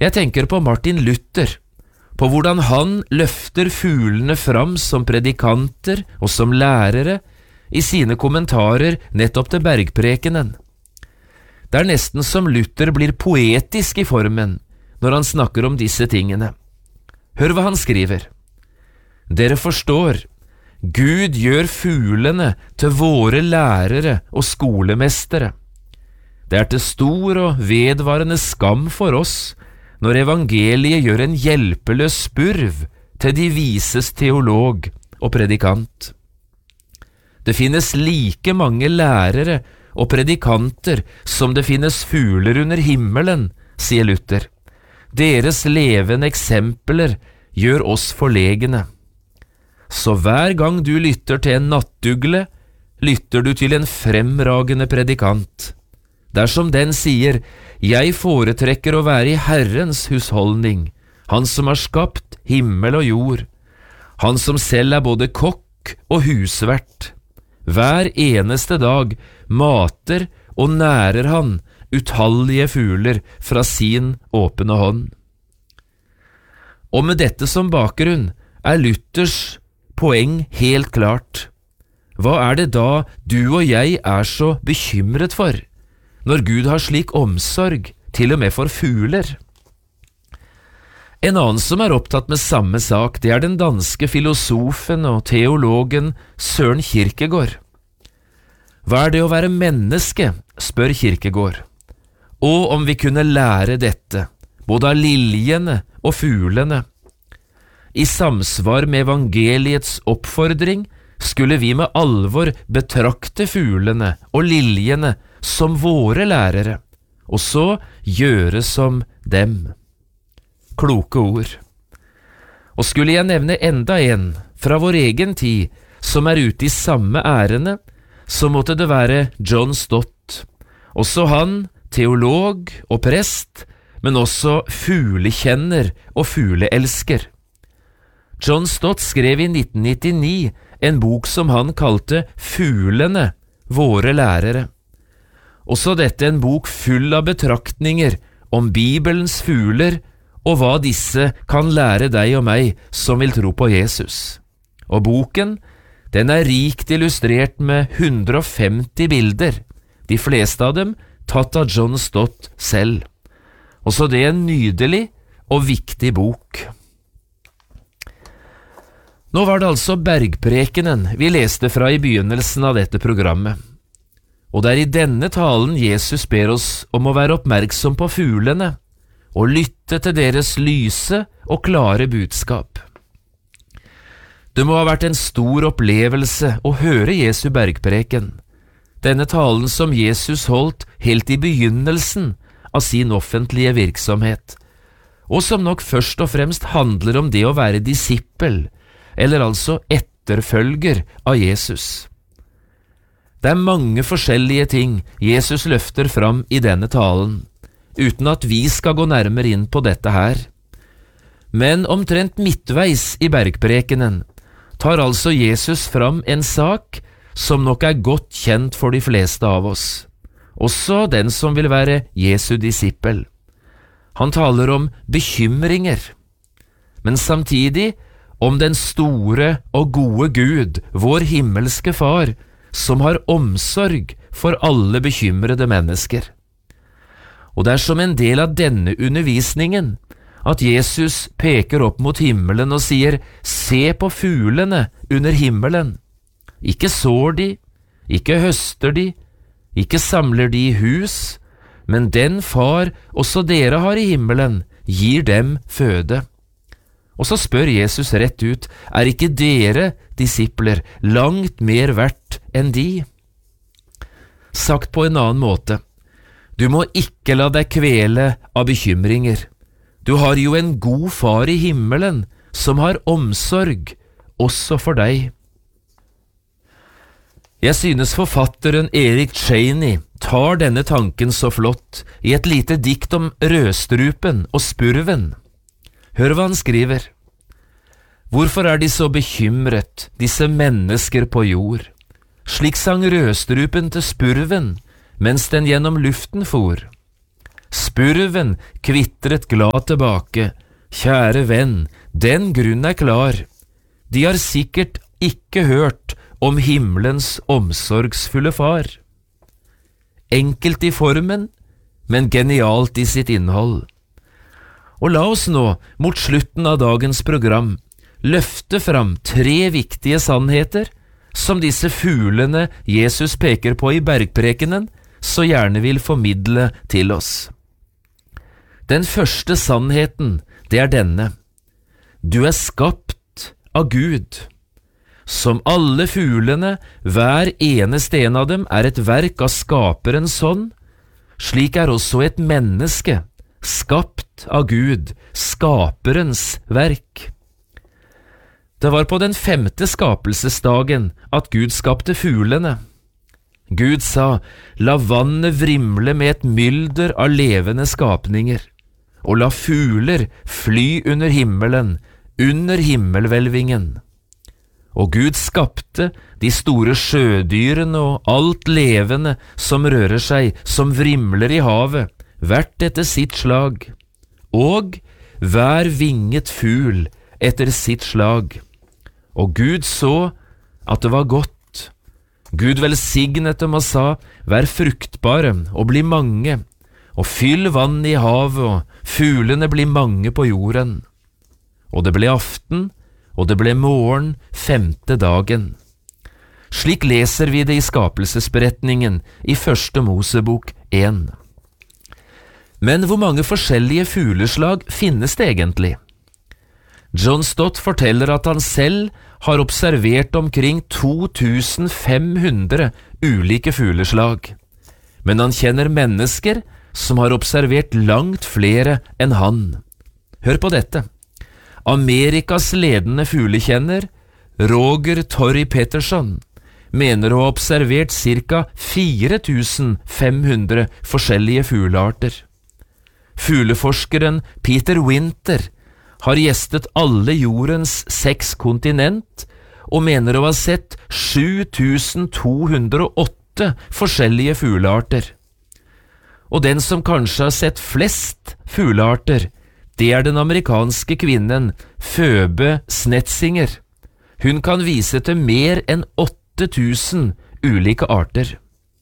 Jeg tenker på Martin Luther, på hvordan han løfter fuglene fram som predikanter og som lærere i sine kommentarer nettopp til bergprekenen. Det er nesten som Luther blir poetisk i formen når han snakker om disse tingene. Hør hva han skriver. Dere forstår, Gud gjør fuglene til våre lærere og skolemestere. Det er til stor og vedvarende skam for oss når evangeliet gjør en hjelpeløs spurv til de vises teolog og predikant. Det finnes like mange lærere og predikanter som det finnes fugler under himmelen, sier Luther. Deres levende eksempler gjør oss forlegne. Så hver gang du lytter til en nattugle, lytter du til en fremragende predikant. Dersom den sier, jeg foretrekker å være i Herrens husholdning, han som har skapt himmel og jord, han som selv er både kokk og husvert. Hver eneste dag mater og nærer han utallige fugler fra sin åpne hånd. Og med dette som bakgrunn er Luthers poeng helt klart. Hva er det da du og jeg er så bekymret for, når Gud har slik omsorg til og med for fugler? En annen som er opptatt med samme sak, det er den danske filosofen og teologen Søren Kierkegaard. Hva er det å være menneske, spør Kierkegaard. Og om vi kunne lære dette, både av liljene og fuglene. I samsvar med evangeliets oppfordring skulle vi med alvor betrakte fuglene og liljene som våre lærere, og så gjøre som dem. Kloke ord. Og skulle jeg nevne enda en fra vår egen tid som er ute i samme ærende, så måtte det være John Stott. Også han, teolog og prest, men også fuglekjenner og fugleelsker. John Stott skrev i 1999 en bok som han kalte Fuglene, våre lærere. Også dette en bok full av betraktninger om Bibelens fugler og hva disse kan lære deg og meg som vil tro på Jesus. Og boken, den er rikt illustrert med 150 bilder, de fleste av dem tatt av John Stott selv. Også det en nydelig og viktig bok. Nå var det altså bergprekenen vi leste fra i begynnelsen av dette programmet. Og det er i denne talen Jesus ber oss om å være oppmerksom på fuglene, og lytte til deres lyse og klare budskap. Det må ha vært en stor opplevelse å høre Jesu bergpreken, denne talen som Jesus holdt helt i begynnelsen av sin offentlige virksomhet, og som nok først og fremst handler om det å være disippel, eller altså etterfølger av Jesus. Det er mange forskjellige ting Jesus løfter fram i denne talen, uten at vi skal gå nærmere inn på dette her. Men omtrent midtveis i bergprekenen tar altså Jesus fram en sak som nok er godt kjent for de fleste av oss, også den som vil være Jesu disippel. Han taler om bekymringer, men samtidig om den store og gode Gud, vår himmelske Far, som har omsorg for alle bekymrede mennesker. Og det er som en del av denne undervisningen at Jesus peker opp mot himmelen og sier, se på fuglene under himmelen. Ikke sår de, ikke høster de, ikke samler de i hus, men den Far også dere har i himmelen, gir dem føde. Og så spør Jesus rett ut, er ikke dere, disipler, langt mer verdt enn de? Sagt på en annen måte, du må ikke la deg kvele av bekymringer. Du har jo en god Far i himmelen som har omsorg også for deg. Jeg synes forfatteren Erik Cheney tar denne tanken så flott i et lite dikt om rødstrupen og spurven. Hør hva han skriver. Hvorfor er de så bekymret, disse mennesker på jord? Slik sang rødstrupen til spurven, mens den gjennom luften for. Spurven kvittret glad tilbake. Kjære venn, den grunn er klar. De har sikkert ikke hørt om himmelens omsorgsfulle far. Enkelt i formen, men genialt i sitt innhold. Og la oss nå, mot slutten av dagens program, løfte fram 3 viktige sannheter som disse fuglene Jesus peker på i bergprekenen, så gjerne vil formidle til oss. Den første sannheten, det er denne: du er skapt av Gud. Som alle fuglene, hver eneste en av dem er et verk av skaperens hånd, slik er også et menneske, skapt av Gud, skaperens verk. Det var på den 5. skapelsesdagen at Gud skapte fuglene. Gud sa, la vannet vrimle med et mylder av levende skapninger, og la fugler fly under himmelen, under himmelhvelvingen. Og Gud skapte de store sjødyrene og alt levende som rører seg, som vrimler i havet, hvert etter sitt slag, og hver vinget fugl etter sitt slag. Og Gud så at det var godt. Gud velsignet dem og sa, vær fruktbare og bli mange, og fyll vann i havet, og fuglene bli mange på jorden. Og det ble aften, og det ble morgen 5. dagen. Slik leser vi det i skapelsesberetningen i 1. Mosebok 1. Men hvor mange forskjellige fugleslag finnes det egentlig? John Stott forteller at han selv har observert omkring 2500 ulike fugleslag, men han kjenner mennesker som har observert langt flere enn han. Hør på dette. Amerikas ledende fuglekjenner, Roger Torrey Peterson, mener å ha observert ca. 4500 forskjellige fuglearter. Fugleforskeren Peter Winter har gjestet alle jordens 6 kontinent og mener å ha sett 7208 forskjellige fuglearter. Og den som kanskje har sett flest fuglearter, det er den amerikanske kvinnen Phoebe Snetzinger. Hun kan vise til mer enn 8000 ulike arter.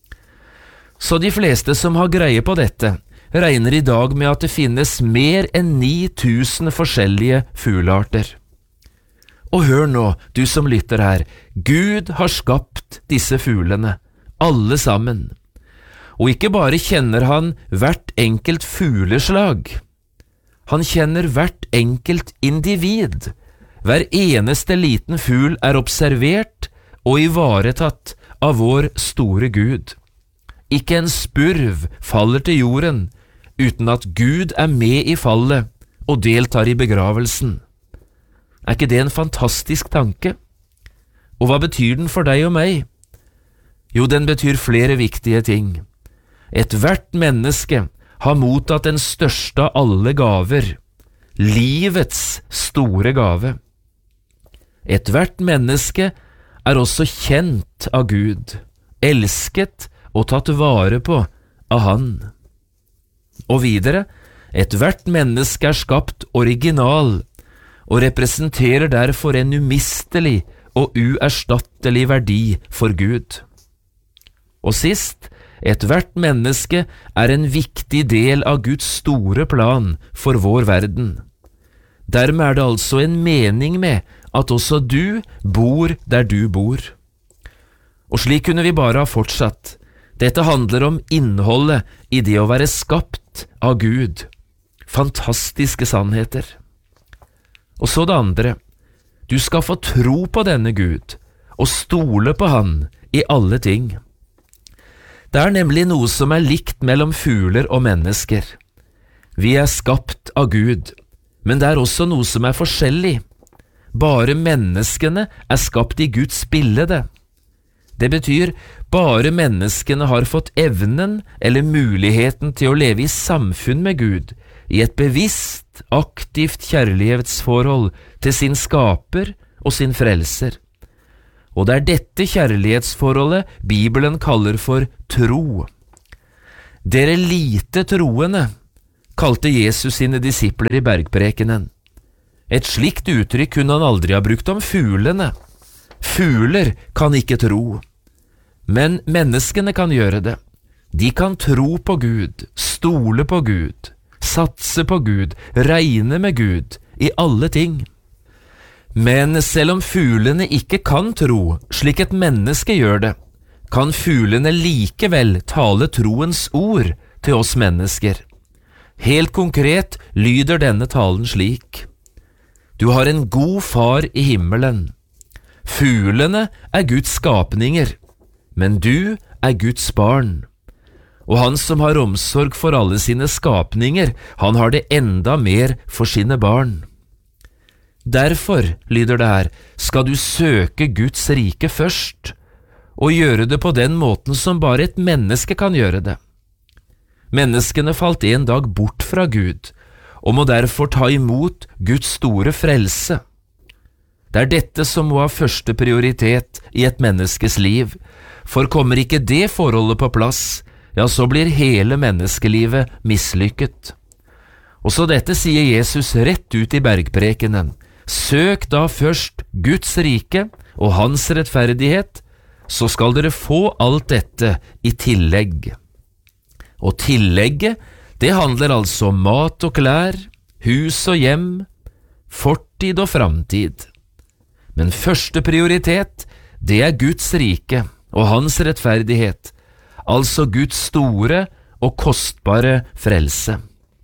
Så de fleste som har greie på dette, regner i dag med at det finnes mer enn 9000 forskjellige fuglearter. Og hør nå, du som lytter her, Gud har skapt disse fuglene, alle sammen. Og ikke bare kjenner han hvert enkelt fugleslag, han kjenner hvert enkelt individ. Hver eneste liten fugl er observert og ivaretatt av vår store Gud. Ikke en spurv faller til jorden uten at Gud er med i fallet og deltar i begravelsen. Er ikke det en fantastisk tanke? Og hva betyr den for deg og meg? Jo, den betyr flere viktige ting. Ethvert menneske har mottatt den største av alle gaver, livets store gave. Ethvert menneske er også kjent av Gud, elsket og tatt vare på av Han. Og videre, ethvert menneske er skapt original, og representerer derfor en umistelig og uerstattelig verdi for Gud. Og sist, ethvert menneske er en viktig del av Guds store plan for vår verden. Dermed er det altså en mening med at også du bor der du bor. Og slik kunne vi bare ha fortsatt. Dette handler om innholdet i det å være skapt av Gud. Fantastiske sannheter. Og så det andre. Du skal få tro på denne Gud, og stole på Han i alle ting. Det er nemlig noe som er likt mellom fugler og mennesker. Vi er skapt av Gud, men det er også noe som er forskjellig. Bare menneskene er skapt i Guds bilde. Det betyr bare menneskene har fått evnen eller muligheten til å leve i samfunn med Gud, i et bevisst, aktivt kjærlighetsforhold til sin skaper og sin frelser. Og det er dette kjærlighetsforholdet Bibelen kaller for tro. Dere lite troende, kalte Jesus sine disipler i bergprekenen. Et slikt uttrykk kunne han aldri ha brukt om fuglene. Fugler kan ikke tro, men menneskene kan gjøre det. De kan tro på Gud, stole på Gud, satse på Gud, regne med Gud i alle ting. Men selv om fuglene ikke kan tro slik et menneske gjør det, kan fuglene likevel tale troens ord til oss mennesker. Helt konkret lyder denne talen slik: Du har en god far i himmelen. Fuglene er Guds skapninger, men du er Guds barn. Og han som har omsorg for alle sine skapninger, han har det enda mer for sine barn. Derfor, lyder det her, skal du søke Guds rike først, og gjøre det på den måten som bare et menneske kan gjøre det. Menneskene falt en dag bort fra Gud, og må derfor ta imot Guds store frelse. Det er dette som må ha første prioritet i et menneskes liv, for kommer ikke det forholdet på plass, ja, så blir hele menneskelivet mislykket. Og så dette sier Jesus rett ut i bergprekenen: Søk da først Guds rike og hans rettferdighet, så skal dere få alt dette i tillegg. Og tillegget, det handler altså om mat og klær, hus og hjem, fortid og framtid. Men første prioritet, det er Guds rike og hans rettferdighet, altså Guds store og kostbare frelse.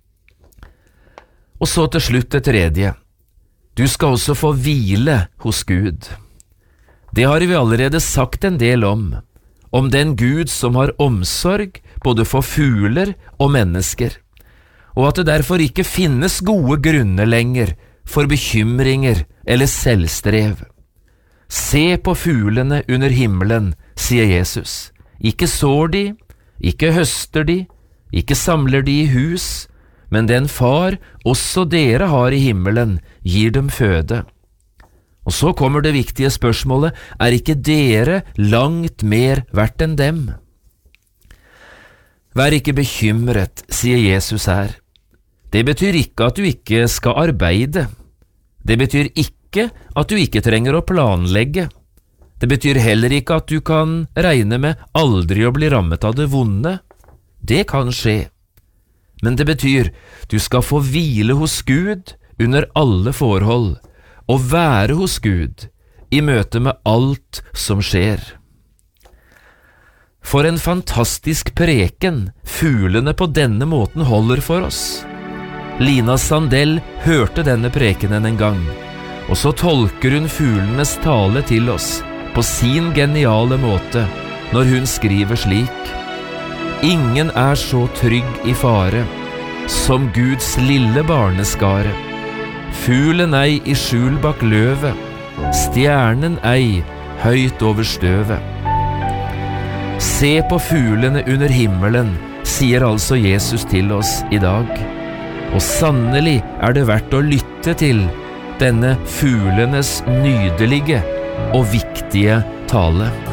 Og så til slutt det tredje: Du skal også få hvile hos Gud. Det har vi allerede sagt en del om den Gud som har omsorg både for fugler og mennesker, og at det derfor ikke finnes gode grunner lenger for bekymringer eller selvstrev. Se på fuglene under himmelen, sier Jesus. Ikke sår de, ikke høster de, ikke samler de i hus, men den far også dere har i himmelen, gir dem føde. Og så kommer det viktige spørsmålet: er ikke dere langt mer verdt enn dem? Vær ikke bekymret, sier Jesus her. Det betyr ikke at du ikke skal arbeide. Det betyr ikke at du ikke trenger å planlegge. Det betyr heller ikke at du kan regne med aldri å bli rammet av det vonde. Det kan skje. Men det betyr du skal få hvile hos Gud under alle forhold, og være hos Gud i møte med alt som skjer. For en fantastisk preken fuglene på denne måten holder for oss. Lina Sandell hørte denne prekenen en gang, og så tolker hun fuglenes tale til oss på sin geniale måte når hun skriver slik: Ingen er så trygg i fare som Guds lille barneskare. Fuglen ei i skjul bak løvet, stjernen ei høyt over støvet. Se på fuglene under himmelen, sier altså Jesus til oss i dag. Og sannelig er det verdt å lytte til denne fuglenes nydelige og viktige tale.